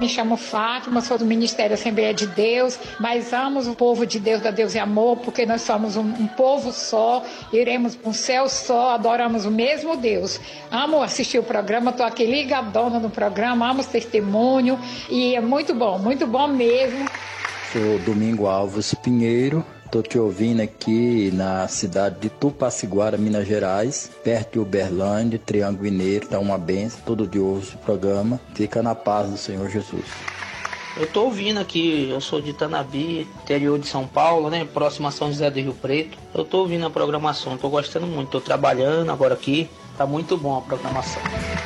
Me chamo Fátima, sou do Ministério Assembleia de Deus, mas amo o povo de Deus, da Deus e Amor, porque nós somos um povo só, iremos para um céu só, adoramos o mesmo Deus. Amo assistir o programa, estou aqui ligadona no programa, amo os testemunhos e é muito bom mesmo. Sou Domingo Alves Pinheiro. Estou te ouvindo aqui na cidade de Tupaciguara, Minas Gerais, perto de Uberlândia, Triângulo Mineiro. Tá uma benção, todo dia ouço o programa. Fica na paz do Senhor Jesus. Eu tô ouvindo aqui, eu sou de Tanabi, interior de São Paulo, né? Próximo a São José do Rio Preto. Eu tô ouvindo a programação, tô gostando muito, tô trabalhando agora aqui. Tá muito bom a programação.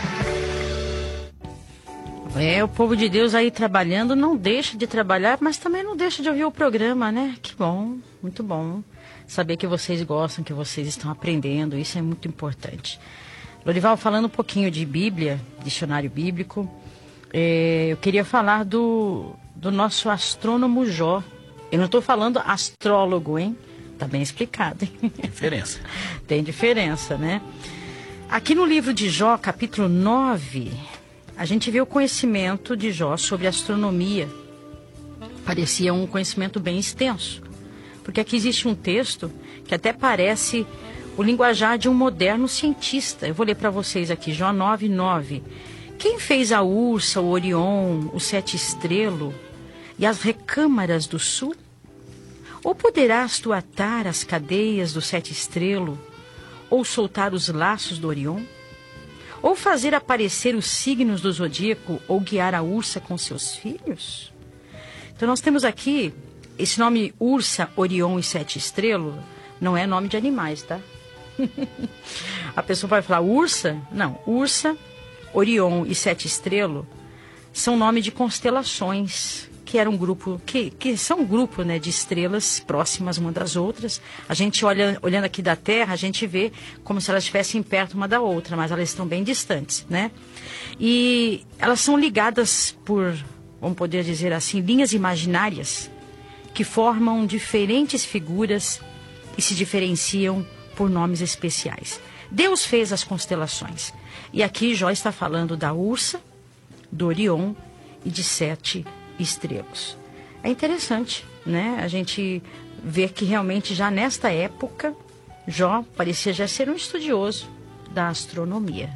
O povo de Deus aí trabalhando, não deixa de trabalhar, mas também não deixa de ouvir o programa, né? Que bom, muito bom. Saber que vocês gostam, que vocês estão aprendendo, isso é muito importante. Lorival, falando um pouquinho de Bíblia, dicionário bíblico, eu queria falar do nosso astrônomo Jó. Eu não estou falando astrólogo, hein? Tá bem explicado, hein? Diferença. Tem diferença, né? Aqui no livro de Jó, capítulo 9... a gente vê o conhecimento de Jó sobre astronomia. Parecia um conhecimento bem extenso. Porque aqui existe um texto que até parece o linguajar de um moderno cientista. Eu vou ler para vocês aqui, Jó 9:9. Quem fez a Ursa, o Orion, o Sete Estrelo e as recâmaras do sul? Ou poderás tu atar as cadeias do Sete Estrelo ou soltar os laços do Orion? Ou fazer aparecer os signos do zodíaco, ou guiar a Ursa com seus filhos? Então nós temos aqui, esse nome Ursa, Orion e Sete Estrelo, não é nome de animais, tá? A pessoa vai falar Ursa? Não, Ursa, Orion e Sete Estrelo são nome de constelações, que era um grupo, que são um grupo, né, de estrelas próximas uma das outras. A gente olhando aqui da Terra, a gente vê como se elas estivessem perto uma da outra, mas elas estão bem distantes, né? E elas são ligadas por, vamos poder dizer assim, linhas imaginárias que formam diferentes figuras e se diferenciam por nomes especiais. Deus fez as constelações. E aqui Jó está falando da Ursa, do Orion e de Sete Estrelas. É interessante, né? A gente ver que realmente já nesta época Jó parecia já ser um estudioso da astronomia.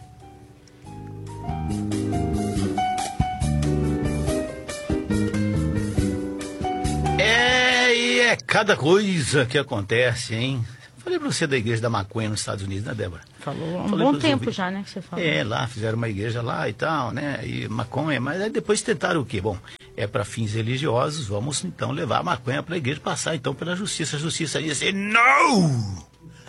E é cada coisa que acontece, hein? Falei pra você da igreja da maconha nos Estados Unidos, né, Débora? Falou há um bom tempo já, né, que você falou. Lá fizeram uma igreja lá e tal, né, e maconha, mas aí depois tentaram o quê? Bom, é para fins religiosos, vamos então levar a maconha para a igreja, passar então pela justiça. A justiça disse, no!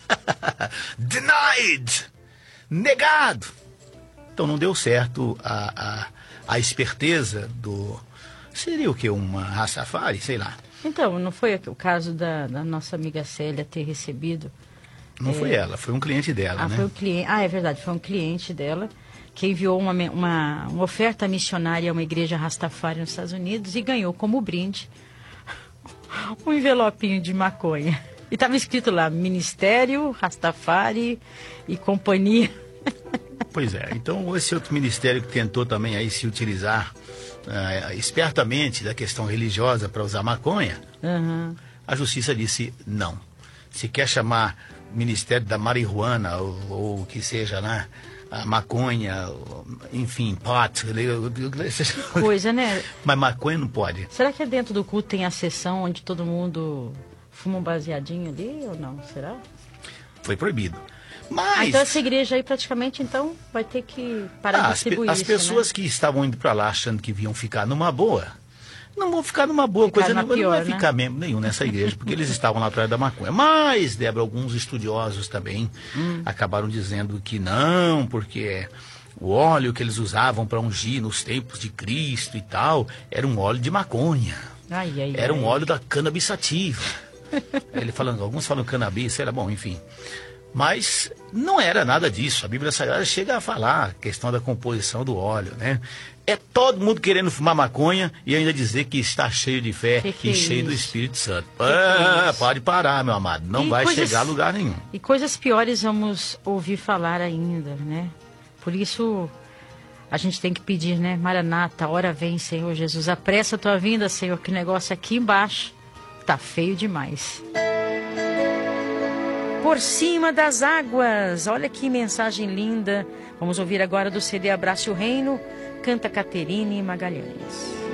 Denied! Negado! Então não deu certo a esperteza do... Seria o quê? Uma Rastafari? Sei lá. Então, não foi o caso da nossa amiga Célia ter recebido? Não foi ela, foi um cliente dela, né? Foi um cliente, é verdade, foi um cliente dela que enviou uma oferta missionária a uma igreja Rastafari nos Estados Unidos e ganhou como brinde um envelopinho de maconha. E estava escrito lá, Ministério Rastafari e Companhia. Pois é, então esse outro ministério que tentou também aí se utilizar espertamente da questão religiosa para usar maconha, a justiça disse não. Se quer chamar Ministério da Marihuana ou que seja, né, a maconha, enfim, pot, coisa, né? Mas maconha não pode. Será que dentro do culto tem a sessão onde todo mundo fuma um baseadinho ali ou não? Será? Foi proibido. Mas... então essa igreja aí praticamente então vai ter que parar de distribuir as pessoas, né, que estavam indo para lá achando que iam ficar numa boa, não vão ficar numa boa, coisa nenhuma, não vai ficar membro nenhum nessa igreja, porque eles estavam lá atrás da maconha. Mas, Débora, alguns estudiosos também acabaram dizendo que não, porque o óleo que eles usavam para ungir nos tempos de Cristo e tal, era um óleo de maconha. Era um óleo da cannabis sativa. Alguns falam cannabis, sei lá, bom, enfim. Mas não era nada disso. A Bíblia Sagrada chega a falar a questão da composição do óleo, né? É todo mundo querendo fumar maconha e ainda dizer que está cheio de fé e cheio do Espírito Santo. Pode parar, meu amado. Não vai chegar a lugar nenhum. E coisas piores vamos ouvir falar ainda, né? Por isso, a gente tem que pedir, né? Maranata, hora vem, Senhor Jesus. Apressa a tua vinda, Senhor, que o negócio aqui embaixo tá feio demais. Por cima das águas. Olha que mensagem linda. Vamos ouvir agora do CD Abrace o Reino. Canta Caterine Magalhães.